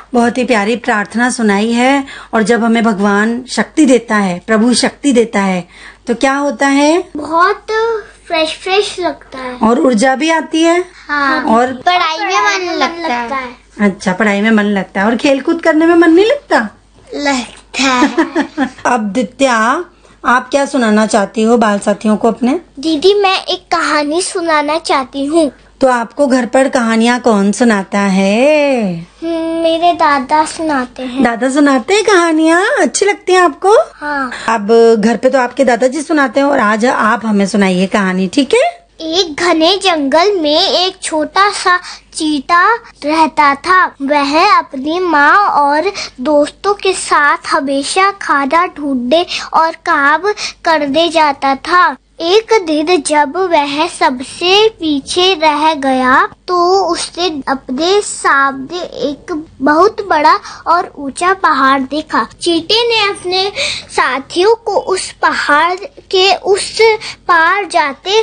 बहुत ही प्यारी प्रार्थना सुनाई है। और जब हमें भगवान शक्ति देता है, प्रभु शक्ति देता है, तो क्या होता है? बहुत फ्रेश लगता है और ऊर्जा भी आती है। हाँ, और पढ़ाई में मन लगता है। अच्छा, पढ़ाई में मन लगता है। और खेल कूद करने में मन नहीं लगता? लगता है। अब दित्या, आप क्या सुनाना चाहती हो बाल साथियों को अपने? दीदी, मैं एक कहानी सुनाना चाहती हूँ। तो आपको घर पर कहानियाँ कौन सुनाता है? मेरे दादा सुनाते हैं। दादा सुनाते हैं कहानियाँ? अच्छी लगती हैं आपको? हाँ। अब घर पे तो आपके दादाजी सुनाते हैं और आज आप हमें सुनाइए कहानी, ठीक है? एक घने जंगल में एक छोटा सा चीता रहता था। वह अपनी माँ और दोस्तों के साथ हमेशा खाना ढूंढने और काम करने जाता था। एक दिन जब वह सबसे पीछे रह गया तो उसने अपने सामने एक बहुत बड़ा और ऊंचा पहाड़ देखा। चीते ने अपने साथियों को उस पहाड़ के उस पार जाते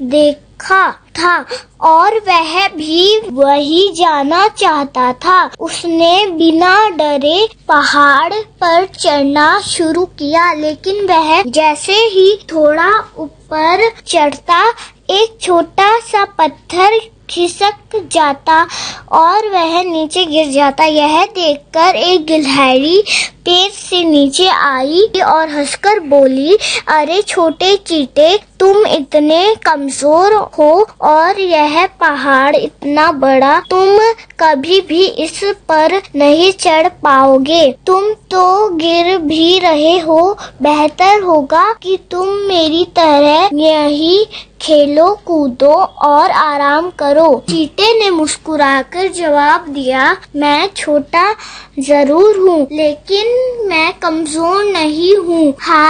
देखा था और वह भी वही जाना चाहता था। उसने बिना डरे पहाड़ पर चढ़ना शुरू किया, लेकिन वह जैसे ही थोड़ा ऊपर चढ़ता एक छोटा सा पत्थर खिसक जाता और वह नीचे गिर जाता। यह देखकर एक गिलहरी पेड़ से नीचे आई और हंसकर बोली, अरे छोटे चीते, तुम इतने कमजोर हो और यह पहाड़ इतना बड़ा, तुम कभी भी इस पर नहीं चढ़ पाओगे। तुम तो गिर भी रहे हो, बेहतर होगा कि तुम मेरी तरह यही खेलो कूदो और आराम करो। चीते ने मुस्कुराकर जवाब दिया, मैं छोटा जरूर हूँ लेकिन मैं कमजोर नहीं हूँ।